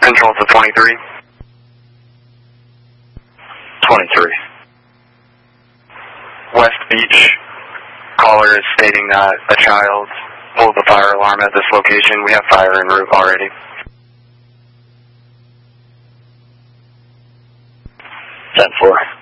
Control to 23. 23. West Beach. Caller is stating that a child pulled the fire alarm at this location. We have fire en route already. 10-4.